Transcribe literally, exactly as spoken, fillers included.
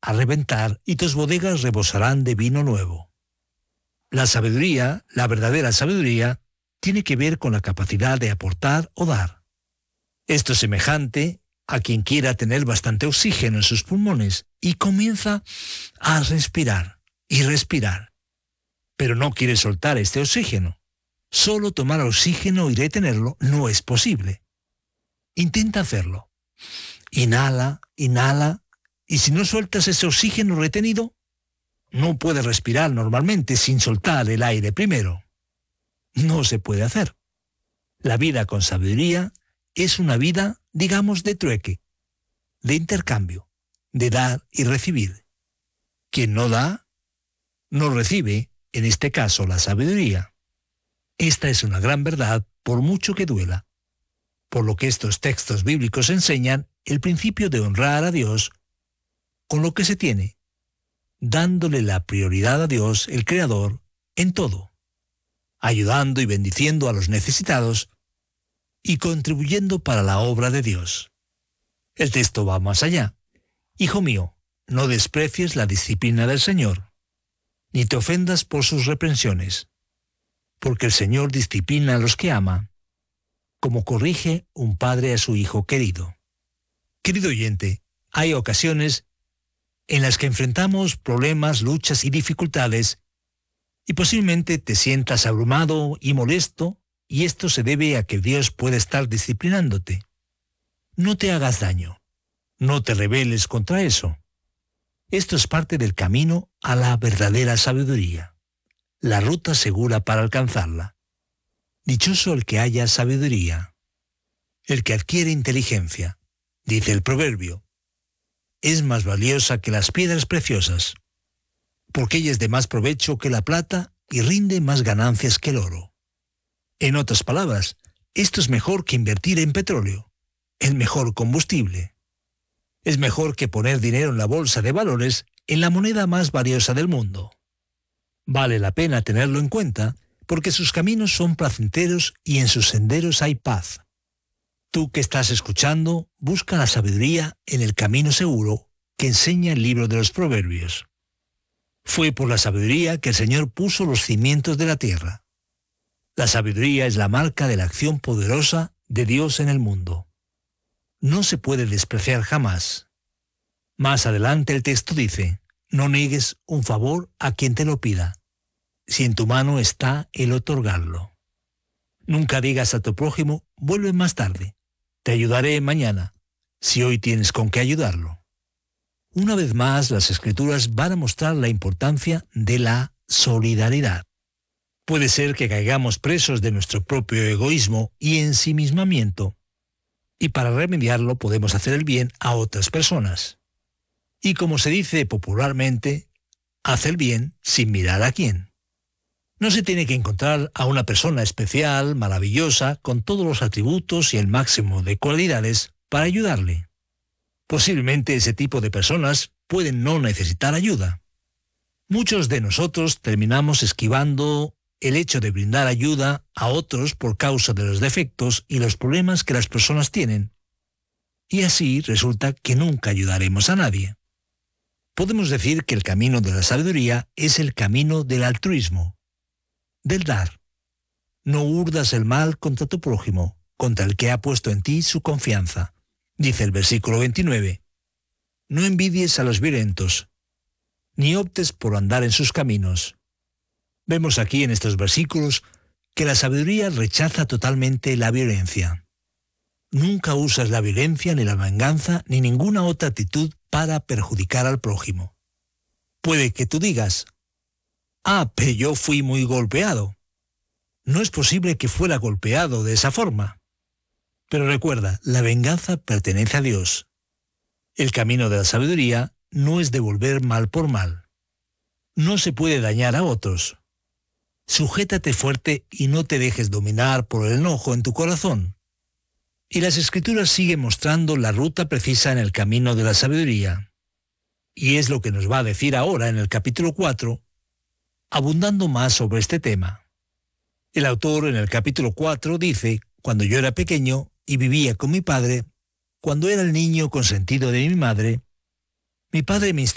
a reventar y tus bodegas rebosarán de vino nuevo. La sabiduría, la verdadera sabiduría, tiene que ver con la capacidad de aportar o dar. Esto es semejante a quien quiera tener bastante oxígeno en sus pulmones y comienza a respirar y respirar. Pero no quiere soltar este oxígeno. Solo tomar oxígeno y retenerlo no es posible. Intenta hacerlo. Inhala, inhala, y si no sueltas ese oxígeno retenido, no puedes respirar normalmente sin soltar el aire primero. No se puede hacer. La vida con sabiduría es una vida, digamos, de trueque, de intercambio, de dar y recibir. Quien no da, no recibe, en este caso, la sabiduría. Esta es una gran verdad, por mucho que duela. Por lo que estos textos bíblicos enseñan el principio de honrar a Dios con lo que se tiene, dándole la prioridad a Dios, el Creador, en todo, ayudando y bendiciendo a los necesitados y contribuyendo para la obra de Dios. El texto va más allá. Hijo mío, no desprecies la disciplina del Señor, ni te ofendas por sus reprensiones, porque el Señor disciplina a los que ama, como corrige un padre a su hijo querido. Querido oyente, hay ocasiones en las que enfrentamos problemas, luchas y dificultades, y posiblemente te sientas abrumado y molesto, y esto se debe a que Dios puede estar disciplinándote. No te hagas daño, no te rebeles contra eso. Esto es parte del camino a la verdadera sabiduría, la ruta segura para alcanzarla. Dichoso el que haya sabiduría, el que adquiere inteligencia, dice el proverbio. Es más valiosa que las piedras preciosas, porque ella es de más provecho que la plata y rinde más ganancias que el oro. En otras palabras, esto es mejor que invertir en petróleo, el mejor combustible. Es mejor que poner dinero en la bolsa de valores en la moneda más valiosa del mundo. Vale la pena tenerlo en cuenta porque sus caminos son placenteros y en sus senderos hay paz. Tú que estás escuchando, busca la sabiduría en el camino seguro que enseña el libro de los Proverbios. Fue por la sabiduría que el Señor puso los cimientos de la tierra. La sabiduría es la marca de la acción poderosa de Dios en el mundo. No se puede despreciar jamás. Más adelante el texto dice, no niegues un favor a quien te lo pida, si en tu mano está el otorgarlo. Nunca digas a tu prójimo, vuelve más tarde, te ayudaré mañana, si hoy tienes con qué ayudarlo. Una vez más, las Escrituras van a mostrar la importancia de la solidaridad. Puede ser que caigamos presos de nuestro propio egoísmo y ensimismamiento, y para remediarlo podemos hacer el bien a otras personas. Y como se dice popularmente, haz el bien sin mirar a quién. No se tiene que encontrar a una persona especial, maravillosa, con todos los atributos y el máximo de cualidades para ayudarle. Posiblemente ese tipo de personas pueden no necesitar ayuda. Muchos de nosotros terminamos esquivando el hecho de brindar ayuda a otros por causa de los defectos y los problemas que las personas tienen. Y así resulta que nunca ayudaremos a nadie. Podemos decir que el camino de la sabiduría es el camino del altruismo, del dar. No urdas el mal contra tu prójimo, contra el que ha puesto en ti su confianza. Dice el versículo veintinueve. No envidies a los violentos, ni optes por andar en sus caminos. Vemos aquí en estos versículos que la sabiduría rechaza totalmente la violencia. Nunca usas la violencia, ni la venganza, ni ninguna otra actitud para perjudicar al prójimo. Puede que tú digas, ah, pero yo fui muy golpeado. No es posible que fuera golpeado de esa forma. Pero recuerda, la venganza pertenece a Dios. El camino de la sabiduría no es devolver mal por mal. No se puede dañar a otros. Sujétate fuerte y no te dejes dominar por el enojo en tu corazón. Y las Escrituras siguen mostrando la ruta precisa en el camino de la sabiduría. Y es lo que nos va a decir ahora en el capítulo cuatro, abundando más sobre este tema. El autor en el capítulo cuatro dice, cuando yo era pequeño y vivía con mi padre, cuando era el niño consentido de mi madre, mi padre me instruyó